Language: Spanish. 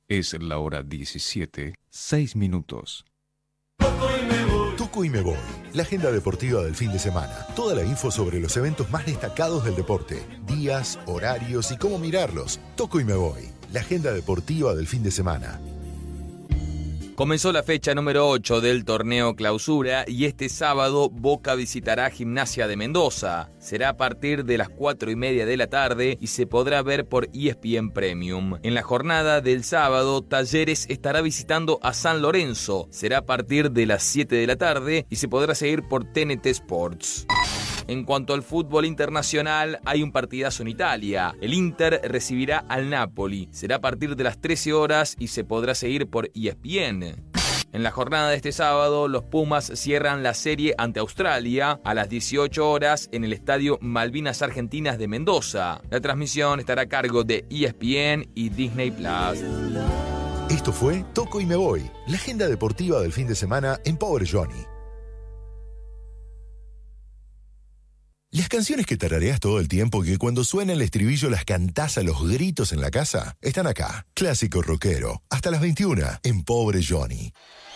Es la hora 17, 6 minutos. Toco y me voy. La agenda deportiva del fin de semana. Toda la info sobre los eventos más destacados del deporte. Días, horarios y cómo mirarlos. Toco y me voy. La agenda deportiva del fin de semana. Comenzó la fecha número 8 del torneo Clausura y este sábado Boca visitará Gimnasia de Mendoza. Será a partir de las 4:30 de la tarde y se podrá ver por ESPN Premium. En la jornada del sábado, Talleres estará visitando a San Lorenzo. Será a partir de las 7 de la tarde y se podrá seguir por TNT Sports. En cuanto al fútbol internacional, hay un partidazo en Italia. El Inter recibirá al Napoli. Será a partir de las 13 horas y se podrá seguir por ESPN. En la jornada de este sábado, los Pumas cierran la serie ante Australia a las 18 horas en el estadio Malvinas Argentinas de Mendoza. La transmisión estará a cargo de ESPN y Disney+. Esto fue Toco y me voy. La agenda deportiva del fin de semana en Pobre Johnny. Las canciones que tarareas todo el tiempo, que cuando suena el estribillo las cantás a los gritos en la casa, están acá. Clásico rockero, hasta las 21, en Pobre Johnny.